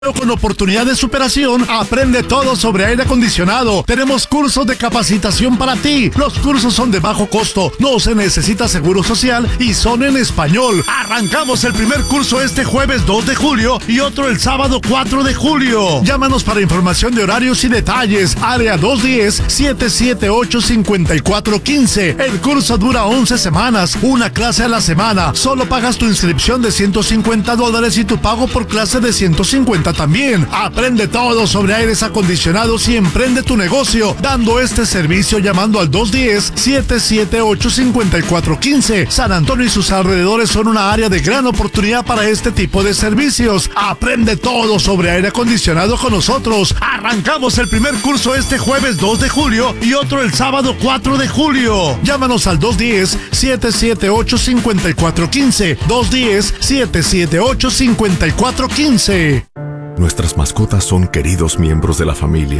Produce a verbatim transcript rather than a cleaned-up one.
Con oportunidad de superación, aprende todo sobre aire acondicionado. Tenemos cursos de capacitación para ti. Los cursos son de bajo costo, no se necesita seguro social y son en español. Arrancamos el primer curso este jueves dos de julio y otro el sábado cuatro de julio. Llámanos para información de horarios y detalles. Área dos uno cero, siete siete ocho, cinco cuatro uno cinco. El curso dura once semanas, una clase a la semana. Solo pagas tu inscripción de ciento cincuenta dólares y tu pago por clase de ciento cincuenta también. Aprende todo sobre aires acondicionados y emprende tu negocio dando este servicio llamando al dos uno cero, siete siete ocho, cinco cuatro uno cinco. San Antonio y sus alrededores son una área de gran oportunidad para este tipo de servicios. Aprende todo sobre aire acondicionado con nosotros. Arrancamos el primer curso este jueves dos de julio y otro el sábado cuatro de julio. Llámanos al dos uno cero, siete siete ocho, cinco cuatro uno cinco. dos uno cero, siete siete ocho, cinco cuatro uno cinco. Nuestras mascotas son queridos miembros de la familia